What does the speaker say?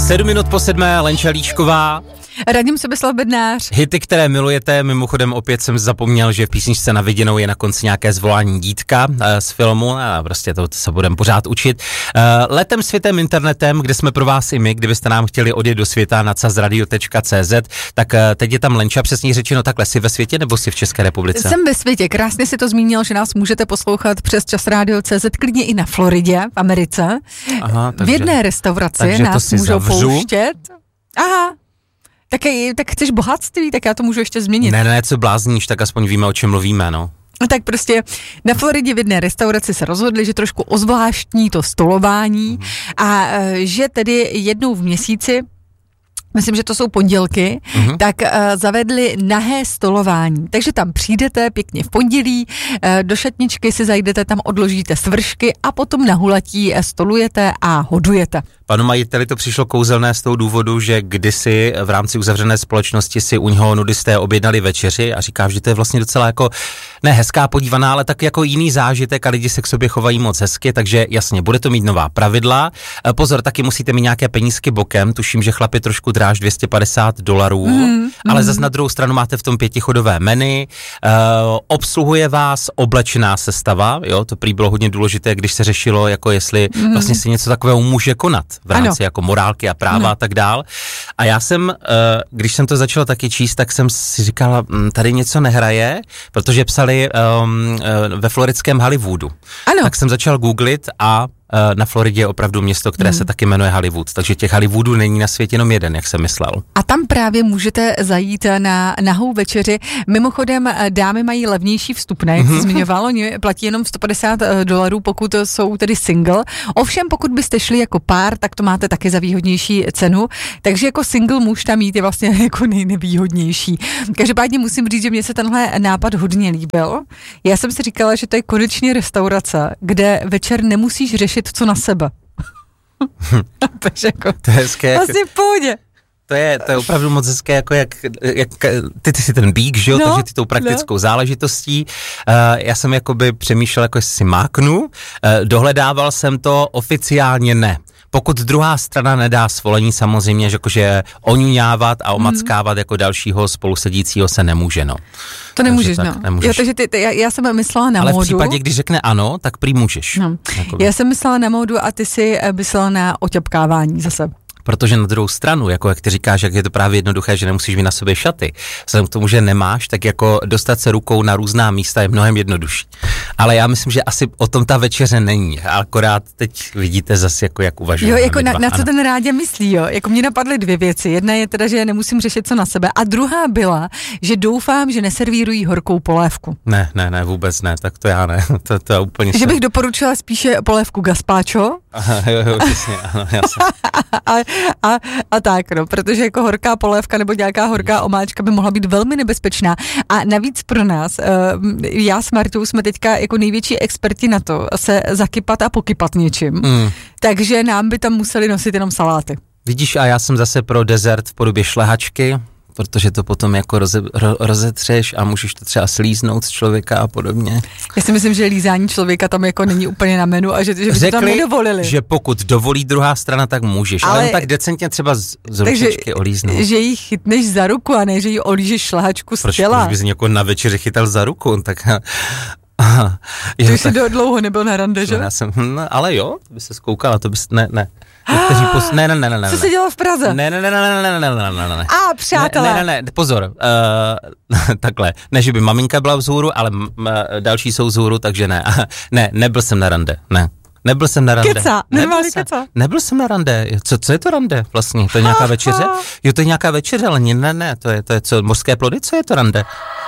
7 minut po 7, Lenča Líšková. Radim Sebeslav Bednář. Hity, které milujete, mimochodem opět jsem zapomněl, že v písničce Na viděnou je na konci nějaké zvolání dítka z filmu a prostě to se budeme pořád učit. Letem, světem, internetem, kde jsme pro vás i my, kdybyste nám chtěli odjet do světa na cazradio.cz, tak teď je tam Lenča, přesně řečeno takhle, jsi ve světě nebo jsi v České republice? Jsem ve světě, krásně si to zmínil, že nás můžete poslouchat přes CazRadio.cz, klidně i na Floridě, v Americe. Aha, v jedné restauraci nás můžou pouštět. Aha. Tak chceš bohatství, tak já to můžu ještě změnit. Ne, co blázníš, tak aspoň víme, o čem mluvíme, no. Tak prostě na Floridě v jedné restauraci se rozhodli, že trošku ozvláštní to stolování a že tedy jednou v měsíci, myslím, že to jsou pondělky, tak zavedli nahé stolování. Takže tam přijdete pěkně v pondělí, do šatničky si zajdete, tam odložíte svršky a potom na hulatí stolujete a hodujete. Panu majiteli to přišlo kouzelné z toho důvodu, že kdysi v rámci uzavřené společnosti si u něho nudisté objednali večeři a říká, že to je vlastně docela jako ne hezká podívaná, ale tak jako jiný zážitek a lidi se k sobě chovají moc hezky, takže jasně, bude to mít nová pravidla. Pozor, taky musíte mít nějaké penízky bokem, tuším, že chlapi trošku dráž $250, ale zas na druhou stranu máte v tom 5chodové menu, obsluhuje vás oblečená sestava, jo, to prý bylo hodně důležité, když se řešilo, jako jestli vlastně si něco takového může konat v rámci jako morálky a práva a tak dál. A já jsem, když jsem to začal taky číst, tak jsem si říkala, tady něco nehraje, protože psali ve floridském Hollywoodu. Ano. Tak jsem začal googlit a na Floridě je opravdu město, které se taky jmenuje Hollywood, takže těch Hollywoodů není na světě jenom jeden, jak jsem myslel. A tam právě můžete zajít na nahou večeři. Mimochodem, dámy mají levnější vstupné, jak jsi zmiňoval, oni platí jenom $150, pokud jsou tedy single. Ovšem, pokud byste šli jako pár, tak to máte taky za výhodnější cenu, takže jako single muž tam jít je vlastně jako nejnevýhodnější. Každopádně musím říct, že mě se tenhle nápad hodně líbil. Já jsem si říkala, že to je konečně restaurace, kde večer nemusíš řešit co na sebe. To je hezké. Vlastně v pohodě. To je opravdu moc hezké, jako jak ty jsi ten bík, že jo, takže ty tou praktickou záležitostí. Já jsem jakoby přemýšlel, jako jestli si máknu, dohledával jsem to, oficiálně ne. Pokud druhá strana nedá svolení, samozřejmě, že jakože oňuňávat a omackávat jako dalšího spolusedícího se nemůže, no. To nemůžeš, no. Jo, takže já jsem myslela na módu. Ale v případě, když řekne ano, tak prý můžeš. No. Já jsem myslela na módu a ty si myslela na oťapkávání zase. Protože na druhou stranu, jako jak ty říkáš, jak je to právě jednoduché, že nemusíš mít na sobě šaty. Vzhledem k tomu, že nemáš, tak jako dostat se rukou na různá místa je mnohem jednodušší. Ale já myslím, že asi o tom ta večeře není. Akorát teď vidíte zase, jako jak uvažujeme. Jo, jako na co ten Rádě myslí, jo? Jako mě napadly dvě věci. Jedna je teda, že nemusím řešit co na sebe. A druhá byla, že doufám, že neservírují horkou polévku. Ne, vůbec ne, tak to já ne. To je úplně že bych doporučila spíše polévku gazpacho. Aha, jo, přesně, ano, jasně. A tak, no, protože jako horká polévka nebo nějaká horká omáčka by mohla být velmi nebezpečná. A navíc pro nás, já s Martou jsme teďka jako největší experti na to se zakypat a pokypat něčím. Takže nám by tam museli nosit jenom saláty. Vidíš, a já jsem zase pro dezert v podobě šlehačky, protože to potom jako rozetřeš a můžeš to třeba slíznout z člověka a podobně. Já si myslím, že lízání člověka tam jako není úplně na menu a že by to tam nedovolili. Že pokud dovolí druhá strana, tak můžeš, ale tak decentně třeba z ručičky olíznout. Že ji chytneš za ruku a ne, že ji olížeš šlehačku z těla. Proč bys někoho na večeři chytal za ruku, tak... Ty už jsi dlouho nebyl na rande, že? Ale jo, to by se zkoukala, to bys... Ne. Ne. Co jsi dělal v Praze? Ne. A přátelé. Ne, pozor. Takhle. Ne, že by maminka byla vzhůru, ale další jsou vzhůru, takže ne. Ne, nebyl jsem na rande, ne. Nebyl jsem na rande. Keca, normálně keca. Nebyl jsem na rande. Co je to rande vlastně? To je nějaká večeře? Jo, to je nějaká večeře, ale ne, to je co, mořské plody? Co je to rande?